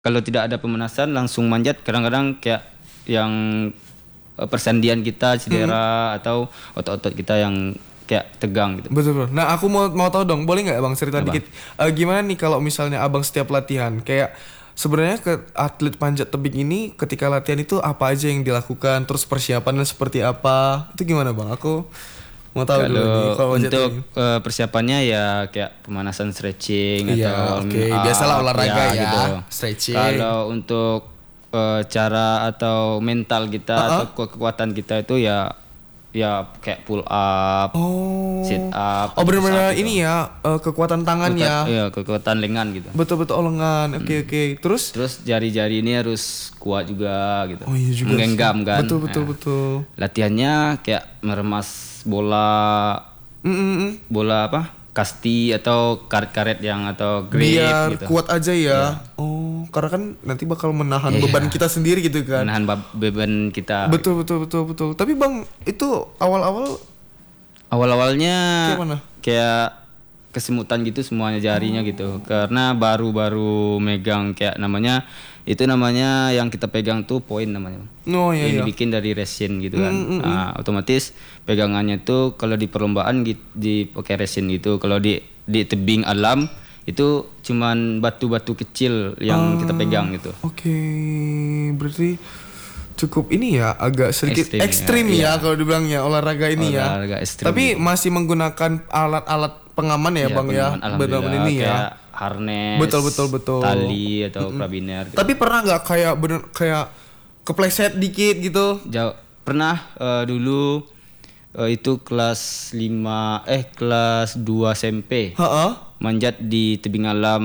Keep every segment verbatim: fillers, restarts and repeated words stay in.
Kalau tidak ada pemanasan langsung manjat, kadang-kadang kayak yang eh, persendian kita cedera atau otot-otot kita yang kayak tegang gitu. Betul bro. Nah aku mau mau tahu dong, boleh nggak bang cerita Apa? dikit Eh, gimana nih kalau misalnya abang setiap latihan kayak sebenarnya ke atlet panjat tebing ini ketika latihan itu apa aja yang dilakukan, terus persiapannya seperti apa, itu gimana bang? Aku mau tahu dulu nih Kalau kalau panjat untuk tebing. eh, persiapannya ya kayak pemanasan stretching Iya, atau oke. warm up, Biasalah olahraga ya, gitu. stretching. Kalau untuk eh, cara atau mental kita Uh-uh. atau ke- kekuatan kita itu ya ya kayak pull up, Oh. sit up, Oh benar-benar push up gitu. ini ya eh, kekuatan tangan Kekuat- ya. iya, kekuatan lengan gitu. Betul-betul oh, lengan. Oke oke. Terus Terus jari-jari ini harus kuat juga gitu. oh iya juga. sih. Menggenggam kan. Betul betul Nah, betul. latihannya kayak meremas bola Mm, mm, mm. bola apa? Kasti atau karet-karet yang atau grip Biar gitu. kuat aja ya. Oh, karena kan nanti bakal menahan Iya. beban kita sendiri gitu kan. Menahan bab- beban kita. Betul betul betul betul. Tapi Bang, itu awal-awal Awal-awalnya kayak mana? kayak kesemutan gitu semuanya jarinya gitu. Karena baru-baru megang kayak namanya itu namanya yang kita pegang tuh poin namanya. Oh iya Yang iya. dibikin dari resin gitu kan. Nah, otomatis pegangannya tuh kalau di perlombaan gitu, dipakai resin gitu. Kalau di di tebing alam itu cuman batu-batu kecil yang kita pegang gitu. Oke, berarti cukup ini ya, agak sedikit Ekstrim, ekstrim, ya, ya, kalau dibilangnya olahraga ini Olahraga ya. ekstrim Tapi gitu. masih menggunakan alat-alat pengaman ya, Ya, Bang ya. pengaman, Benar alhamdulillah, ini ya. kayak harness, Betul, betul, betul. tali atau karabiner. Gitu. Tapi pernah nggak kayak bener kayak kepleset dikit gitu? Jauh pernah eh, dulu eh, itu kelas lima eh kelas dua S M P Heeh. manjat di tebing alam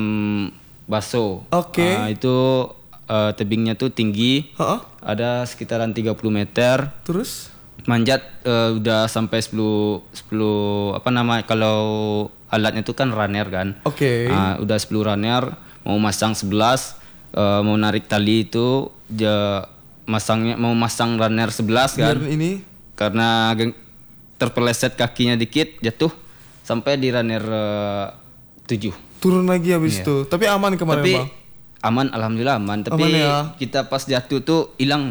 Baso. Oke. Ah, itu eh, tebingnya tuh tinggi, Heeh. ada sekitaran tiga puluh meter. Terus? Manjat eh, udah sampai sepuluh sepuluh apa nama kalau alatnya tuh kan runner kan. Oke. Ah, udah sepuluh runner mau masang sebelas eh, mau narik tali itu ja, masangnya mau masang runner sebelas kan. Biar ini Karena geng- terpeleset kakinya dikit jatuh sampai di runner eh, tujuh. turun lagi habis itu. Tapi aman kemarin, Tapi Bang. aman alhamdulillah aman. Tapi Aman ya? kita pas jatuh tuh hilang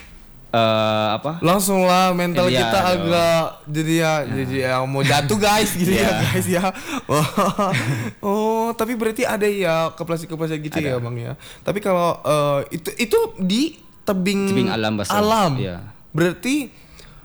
eh, apa? Langsung lah mental Iya, kita dong. agak jadi ya jadi ya mau jatuh guys gitu ya guys ya. Wah. Oh, tapi berarti ada ya kepleset-kepleset gitu ya, Bang ya. Tapi kalau eh, itu itu di tebing Tebing alam Baso. alam. Iya. Berarti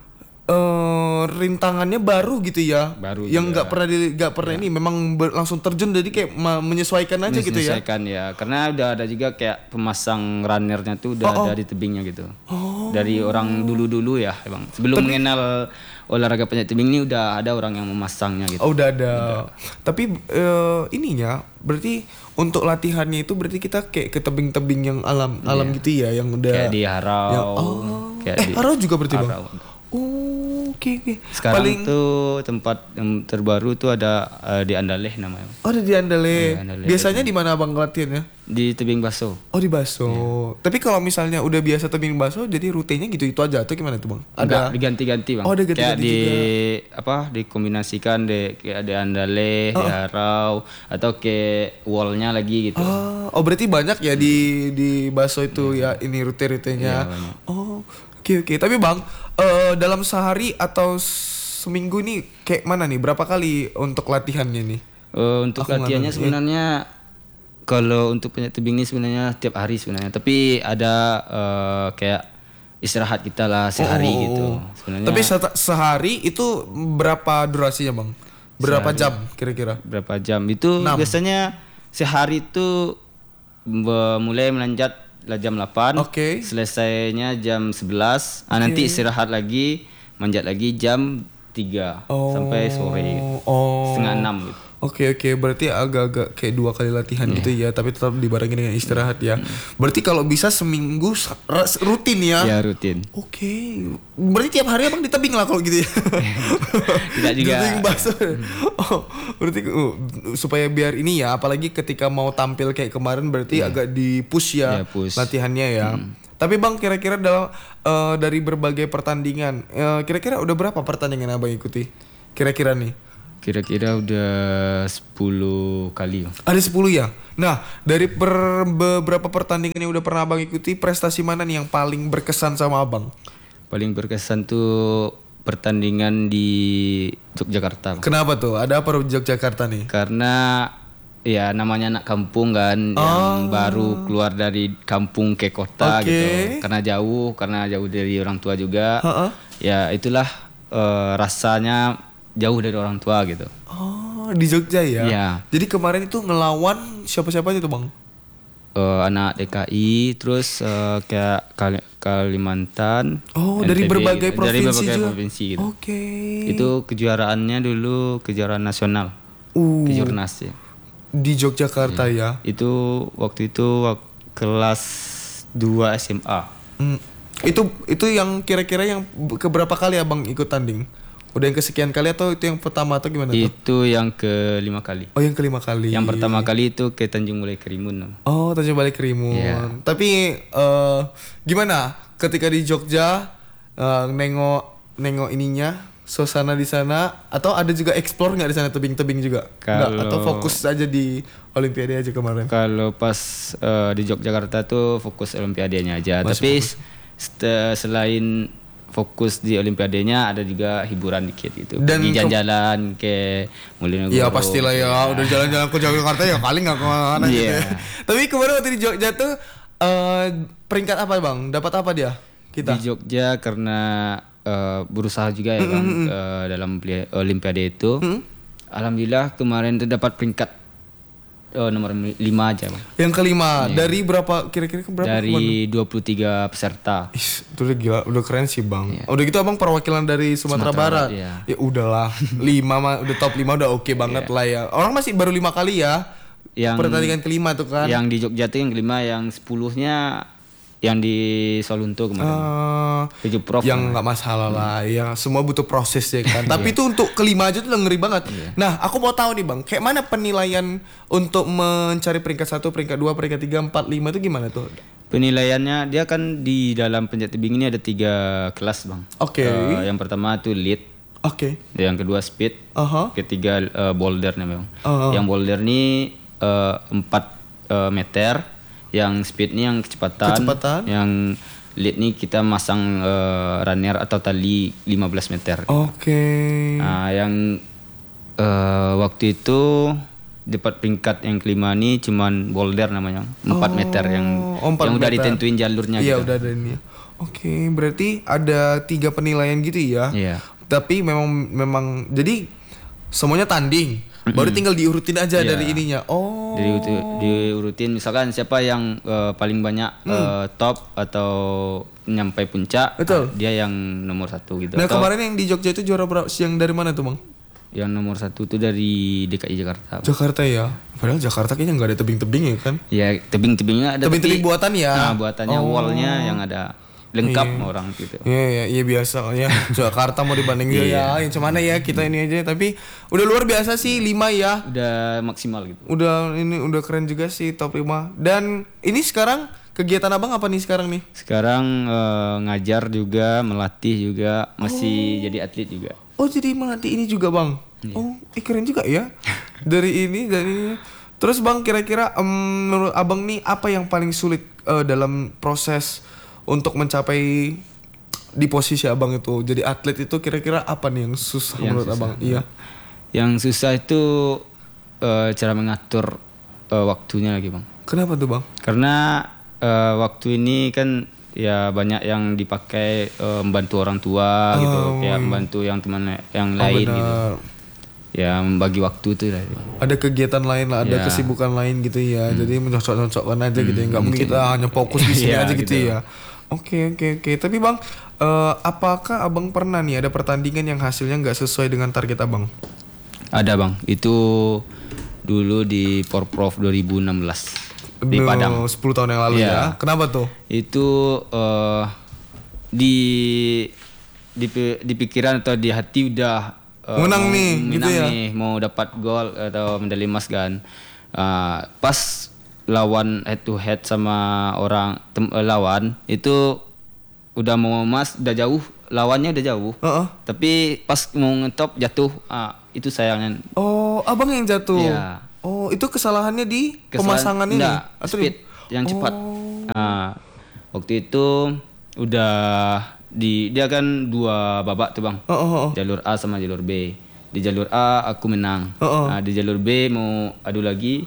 eh rintangannya baru gitu ya. Baru yang juga. nggak pernah di nggak pernah ini memang ber- langsung terjun jadi kayak ma- menyesuaikan aja gitu ya. Menyesuaikan ya. Karena udah ada juga kayak pemasang runnernya tuh udah ada di tebingnya gitu. Dari orang dulu-dulu ya, Bang. Sebelum mengenal olahraga panjat tebing ini udah ada orang yang memasangnya gitu. Oh udah ada. Tapi eh, ininya berarti untuk latihannya itu berarti kita kayak ke tebing-tebing yang alam alam gitu ya yang udah Kayak di Harau. yang, oh. Kayak eh di Harau juga berarti Bang. Harau. Oh, oke oke. Sekarang Paling tuh tempat yang terbaru tuh ada eh, di Andaleh namanya. oh, ada di Andale. Iya, Andale. Biasanya di mana Bang latihannya? Di tebing Baso. Oh di Baso. Tapi kalau misalnya udah biasa tebing Baso jadi rutenya gitu itu aja atau gimana tuh Bang? Enggak, Ada diganti-ganti Bang. Oh, ada ganti-ganti kayak di apa dikombinasikan deh kayak di Andaleh, di Harau atau ke wallnya lagi gitu. Oh, oh berarti banyak ya di di Baso itu ya ini rute-rutenya. Iya, banyak. Oh, oke oke. Tapi Bang, eh, dalam sehari atau seminggu nih kayak mana nih? Berapa kali untuk latihannya nih? Eh, untuk Aku nggak latihannya tahu, sebenarnya kalau untuk panjat tebing ini sebenarnya tiap hari sebenarnya. Tapi ada eh, kayak istirahat kita lah sehari Oh, gitu. Sebenarnya Tapi se- sehari itu berapa durasinya Bang? Berapa jam kira-kira? berapa jam? Itu Enam. biasanya sehari itu be- mulai menanjat lah jam delapan. Oke. Selesainya jam sebelas. Ah, nanti istirahat lagi, manjat lagi jam tiga sampai sore. Oh. Setengah enam gitu. Oke oke, berarti agak-agak kayak dua kali latihan gitu ya, tapi tetap dibarengin dengan istirahat ya. Berarti kalau bisa seminggu s- r- rutin ya. Ya rutin. Oke, berarti tiap hari abang di tebing lah kalau gitu ya. Tidak juga. Di tebing Baso. Oh, berarti uh, supaya biar ini ya, apalagi ketika mau tampil kayak kemarin berarti agak di push ya Ya, push. latihannya ya. Tapi bang kira-kira dalam eh, dari berbagai pertandingan, eh, kira-kira udah berapa pertandingan abang ikuti? Kira-kira nih? Kira-kira udah sepuluh kali. Ada sepuluh ya? Nah, dari per, beberapa pertandingan yang udah pernah abang ikuti, prestasi mana nih yang paling berkesan sama abang? Paling berkesan tuh pertandingan di Yogyakarta. Kenapa tuh? Ada apa di Yogyakarta nih? Karena ya namanya anak kampung kan, Oh. yang baru keluar dari kampung ke kota Oke. gitu. Karena jauh, karena jauh dari orang tua juga. Heeh. Ya itulah eh, rasanya jauh dari orang tua gitu. Oh, di Jogja ya? Iya. Jadi kemarin itu ngelawan siapa-siapa aja tuh bang? Eh, anak D K I, terus eh, kayak Kali- Kalimantan. Oh, dari N T B, berbagai provinsi dari berbagai juga? provinsi gitu. Oke. Itu kejuaraannya dulu kejuaraan nasional, Uh, kejurnas ya. di Yogyakarta ya? Itu waktu itu wak- kelas dua S M A. Hmm. Itu itu yang kira-kira yang b- keberapa kali abang ikut tanding? Udah yang kesekian kali atau itu yang pertama atau gimana tuh? Itu yang kelima kali. Oh, yang kelima kali. Yang pertama kali itu ke Tanjung Balai Karimun. Oh, Tanjung Balai Karimun. Iya. Tapi eh, gimana ketika di Jogja eh, nengok nengok ininya suasana di sana atau ada juga explore nggak di sana tebing-tebing juga? Nggak, Kalau- atau fokus aja di Olimpiade aja kemarin? Kalau pas eh, di Yogyakarta tuh fokus Olimpiadenya aja. Masih Tapi st- selain fokus di Olimpiadenya ada juga hiburan dikit gitu. Dan Pergi ke- jalan-jalan ke Mulinegoro. Iya pastilah ya, udah jalan-jalan ke Jakarta ya paling nggak kemana gitu Iya. ya. Tapi kemarin waktu di Jogja tuh eh, peringkat apa bang? Dapat apa dia? Kita? Di Jogja karena eh, berusaha juga ya Bang eh, dalam peli- Olimpiade itu. Alhamdulillah kemarin tuh dapat peringkat eh, nomor lima aja Bang. Yang kelima dari berapa kira-kira ke berapa? Dari dua puluh tiga peserta. Ih, itu udah gila, udah keren sih bang. Udah gitu abang perwakilan dari Sumatera, Sumatera Barat. Barat, iya. Ya udahlah, lima mah udah top lima udah oke banget lah ya. Orang masih baru lima kali ya. Yang Pertandingan kelima tuh kan. yang di Jogja tuh yang kelima, yang sepuluhnya yang di Solunto kemarin. Eh, Tujuh prof. yang nggak masalah lah, ya semua butuh proses ya kan. Tapi itu untuk kelima aja tuh udah ngeri banget. Nah, aku mau tahu nih bang, kayak mana penilaian untuk mencari peringkat satu, peringkat dua, peringkat tiga, empat, lima itu gimana tuh? Penilaiannya dia kan di dalam panjat tebing ini ada tiga kelas Bang. Oke. Eh, yang pertama tuh lead, Oke. yang kedua speed, Aha. ketiga eh, boulder namanya Bang. Oh. Yang boulder ini eh, empat eh, meter, yang speed ini yang kecepatan, Kecepatan. yang lead nih kita masang eh, runner atau tali lima belas meter. Oke. Nah, yang eh, waktu itu dapat peringkat yang kelima nih cuman boulder namanya, empat meter yang Oh, empat yang udah meter. ditentuin jalurnya Iya gitu. udah ada ini. Oke, berarti ada tiga penilaian gitu ya. Iya. Tapi memang memang jadi semuanya tanding. Baru tinggal diurutin aja Iya. dari ininya. Oh. Jadi itu- diurutin misalkan siapa yang eh, paling banyak eh, top atau nyampe puncak, Hmm. Betul. ah, dia yang nomor satu gitu. Nah, Atau kemarin yang di Jogja itu juara berapa? Yang dari mana tuh, Bang? yang nomor satu itu dari D K I Jakarta. Jakarta ya. Padahal Jakarta kayaknya nggak ada tebing-tebing ya kan? Ya tebing-tebingnya ada. Tebing-tebing tapi- buatan ya? Nah, buatannya Oh. wallnya yang ada lengkap orang gitu. Iya iya iya biasa ya. Jakarta mau dibanding dia ya. Yang cuman ya kita ini aja tapi udah luar biasa sih lima ya. Udah maksimal gitu. Udah ini udah keren juga sih top lima. Dan ini sekarang kegiatan Abang apa nih sekarang nih? Sekarang eh, ngajar juga, melatih juga, masih jadi atlet juga. Oh jadi melatih ini juga Bang. Oh eh, keren juga ya. Dari ini dari terus Bang kira-kira em, menurut Abang nih apa yang paling sulit eh, dalam proses untuk mencapai di posisi Abang itu jadi atlet itu kira-kira apa nih yang susah Yang menurut susah. Abang? Iya. Yang susah itu eh, cara mengatur eh, waktunya lagi Bang. Kenapa tuh Bang? Karena eh, waktu ini kan ya banyak yang dipakai eh, membantu orang tua gitu, kayak membantu yang teman yang lain gitu. Benar. Ya membagi waktu tuh lah. Ada kegiatan lain lah, ada Ya. kesibukan lain gitu ya. Jadi menyocok-nyocokkan aja gitu ya. Nggak mungkin kita hanya fokus di sini Iya, aja gitu, gitu. ya. Oke oke oke. Tapi Bang, eh, apakah Abang pernah nih ada pertandingan yang hasilnya nggak sesuai dengan target Abang? Ada Bang, itu dulu di Porprov dua ribu enam belas di Duh, Padang. sepuluh tahun yang lalu Iya. ya. Kenapa tuh? Itu eh, di di pi- di pikiran atau di hati udah eh, Menang mau- nih, menang gitu ya? nih, mau dapat gol atau medali emas kan. Eh, pas lawan head to head sama orang tem- eh, lawan itu udah mau emas, udah jauh, lawannya udah jauh. Heeh. Tapi pas mau ngetop jatuh, ah, itu sayangnya. Oh, Abang yang jatuh. Iya. Oh, itu kesalahannya di Kesalahan- pemasangan ini enggak, atau speed di- yang cepat. Oh. Nah, waktu itu udah di dia kan dua babak tuh bang, Oh, oh, oh. jalur A sama jalur B. Di jalur A aku menang. Oh, oh. Nah, di jalur B mau adu lagi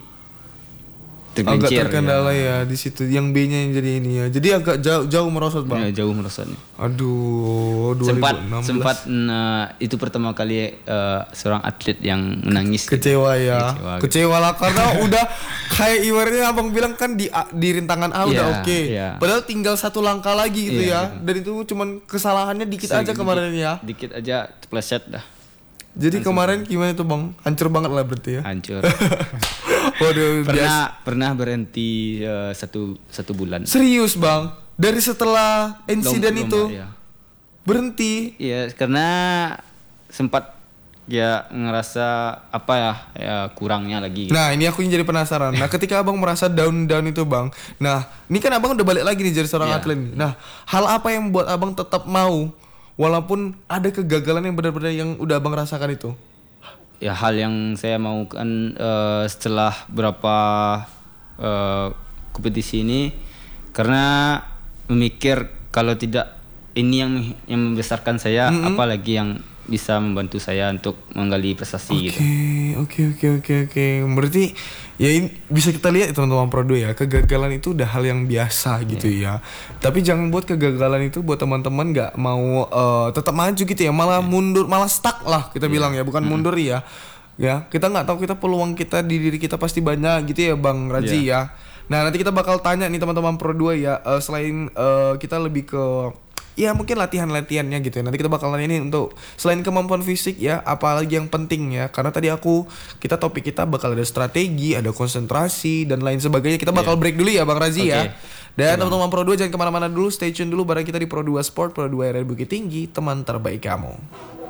Agak tergelincir. terkendala ya. di situ. Yang B-nya yang jadi ini ya. Jadi agak jauh jauh merosot bang. Ya, jauh merosotnya. Aduh, Sempat dua ribu enam belas. sempat nah, itu pertama kali eh, seorang atlet yang menangis. Kecewa ya. Kecewa, gitu. Kecewa lah karena udah kayak ibaratnya abang bilang kan di A- di rintangan A udah Iya, oke. iya. Padahal tinggal satu langkah lagi gitu Iya, ya. Dan itu cuman kesalahannya dikit aja Sedikit- kemarin ya. Dikit aja pleset dah. Jadi kemarin gimana tuh bang? Hancur banget lah berarti ya. Hancur. Waduh, biasa. pernah pernah berhenti eh, satu satu bulan. Serius bang? Dari setelah insiden Lomba- itu lomba, iya. berhenti? Iya, karena sempat ya ngerasa apa ya, ya kurangnya lagi. Nah ini aku yang jadi penasaran. Nah ketika abang merasa down-down itu bang, nah ini kan abang udah balik lagi nih jadi seorang Iya. atlet. Nah hal apa yang membuat abang tetap mau walaupun ada kegagalan yang benar-benar yang udah abang rasakan itu? Ya hal yang saya mau kan eh, setelah berapa eh, kompetisi ini, karena memikir kalau tidak ini yang yang membesarkan saya, apalagi yang bisa membantu saya untuk menggali prestasi gitu. Oke, oke, oke, oke, oke. Berarti ya ini bisa kita lihat ya teman-teman Pro dua ya, kegagalan itu udah hal yang biasa gitu ya. Tapi jangan buat kegagalan itu buat teman-teman nggak mau eh, tetap maju gitu ya, malah mundur, malah stuck lah kita bilang ya, bukan mundur ya. Ya, kita nggak tahu kita peluang kita di diri kita pasti banyak gitu ya, Bang Raji ya. Nah, nanti kita bakal tanya nih teman-teman Pro dua ya, eh, selain eh, kita lebih ke ya mungkin latihan-latihannya gitu ya. Nanti kita bakal nanya ini untuk selain kemampuan fisik ya, apalagi yang penting ya. Karena tadi aku kita topik kita bakal ada strategi, ada konsentrasi dan lain sebagainya. Kita bakal break dulu ya Bang Razi Oke. ya. Dan teman-teman Pro dua jangan kemana-mana dulu, stay tune dulu bareng kita di Pro dua Sport, Pro dua R R Bukit Tinggi, teman terbaik kamu.